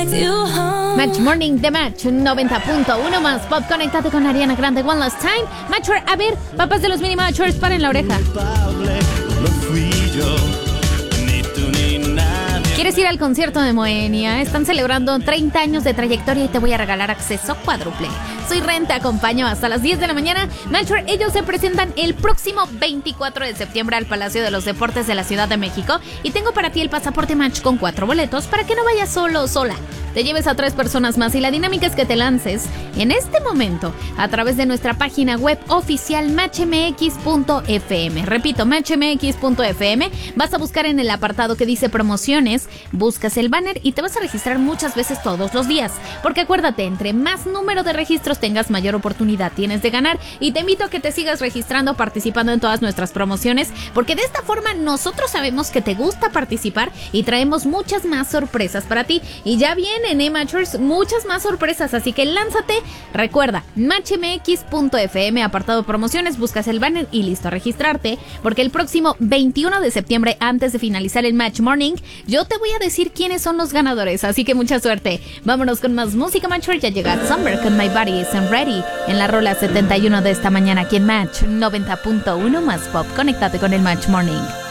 Match Morning de Match 90.1 más pop. Conéctate con Ariana Grande One Last Time. Matcher, a ver, papás de los Mini Matchers, paren la oreja. ¿Quieres ir al concierto de Moenia? Están celebrando 30 años de trayectoria y te voy a regalar acceso cuádruple. Soy Ren, te acompaño hasta las 10 de la mañana. Matcher, ellos se presentan el próximo 24 de septiembre al Palacio de los Deportes de la Ciudad de México. Y tengo para ti el pasaporte Match con 4 boletos para que no vayas solo o sola. Te lleves a 3 personas más y la dinámica es que te lances en este momento a través de nuestra página web oficial matchmx.fm. Repito, matchmx.fm. Vas a buscar en el apartado que dice promociones, buscas el banner y te vas a registrar muchas veces todos los días. Porque acuérdate, entre más número de registros tengas, mayor oportunidad tienes de ganar. Y te invito a que te sigas registrando, participando en todas nuestras promociones, porque de esta forma nosotros sabemos que te gusta participar y traemos muchas más sorpresas para ti. Y ya vienen, Matchers, muchas más sorpresas, así que lánzate. Recuerda, matchmx.fm, apartado promociones, buscas el banner y listo, a registrarte, porque el próximo 21 de septiembre, antes de finalizar el Match Morning, yo te voy a decir quiénes son los ganadores, así que mucha suerte. Vámonos con más música, Matcher. Ya llega Summer con My Body Isn't Ready en la rola 71 de esta mañana aquí en Match 90.1 más pop. Conéctate con el Match Morning.